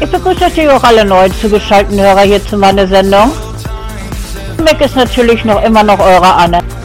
Ich begrüße natürlich auch alle neuen zugeschalteten Hörer hier zu meiner Sendung. Weg ist natürlich immer noch eure Anne.